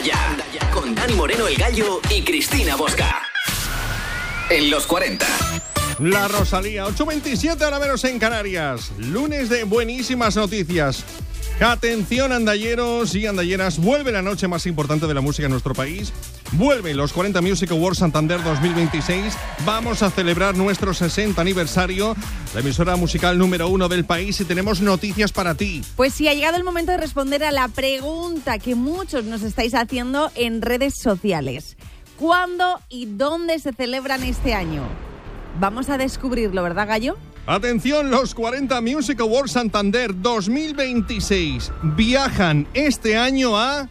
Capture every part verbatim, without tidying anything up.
Ya, con Dani Moreno el Gallo y Cristina Bosca. En los cuarenta. La Rosalía, ocho veintisiete ahora menos en Canarias. Lunes de buenísimas noticias. Atención, andalleros y andalleras. Vuelve la noche más importante de la música en nuestro país. Vuelve los cuarenta Music Awards Santander dos mil veintiséis. Vamos a celebrar nuestro sesenta aniversario. La emisora musical número uno del país, y tenemos noticias para ti. Pues sí, ha llegado el momento de responder a la pregunta que muchos nos estáis haciendo en redes sociales. ¿Cuándo y dónde se celebran este año? Vamos a descubrirlo, ¿verdad, Gallo? Atención, los cuarenta Music Awards Santander dos mil veintiséis viajan este año a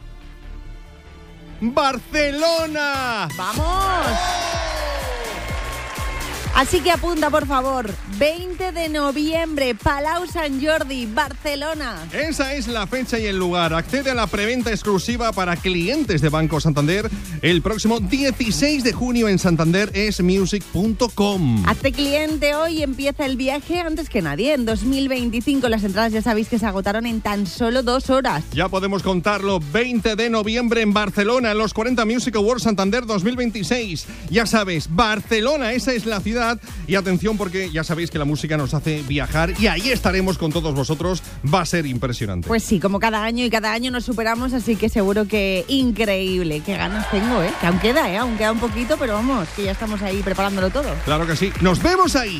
Barcelona. ¡Vamos! Así que apunta, por favor, veinte de noviembre, Palau Sant Jordi, Barcelona. Esa es la fecha y el lugar. Accede a la preventa exclusiva para clientes de Banco Santander el próximo dieciséis de junio en santander es music punto com. Hazte cliente hoy y empieza el viaje antes que nadie. En dos mil veinticinco las entradas ya sabéis que se agotaron en tan solo dos horas. Ya podemos contarlo, veinte de noviembre en Barcelona, en los cuarenta Music Awards Santander dos mil veintiséis. Ya sabes, Barcelona, esa es la ciudad. Y atención, porque ya sabéis que la música nos hace viajar y ahí estaremos con todos vosotros. Va a ser impresionante. Pues sí, como cada año, y cada año nos superamos, así que seguro que increíble. Qué ganas tengo, ¿eh? Que aún queda, ¿eh? Aún queda un poquito, pero vamos, que ya estamos ahí preparándolo todo. Claro que sí. ¡Nos vemos ahí!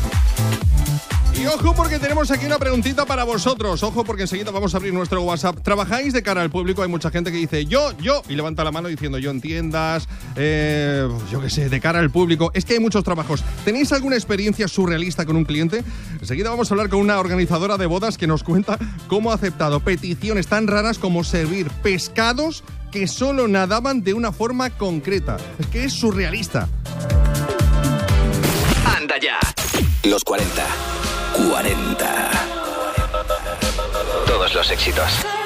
Y ojo, porque tenemos aquí una preguntita para vosotros. Ojo, porque enseguida vamos a abrir nuestro WhatsApp. ¿Trabajáis de cara al público? Hay mucha gente que dice yo, yo, y levanta la mano diciendo yo en tiendas, eh, yo qué sé, de cara al público. Es que hay muchos trabajos. ¿Tenéis alguna experiencia surrealista con un cliente? Enseguida vamos a hablar con una organizadora de bodas que nos cuenta cómo ha aceptado peticiones tan raras como servir pescados que solo nadaban de una forma concreta. Es que es surrealista. Anda ya. Los cuarenta. cuarenta. Todos los éxitos.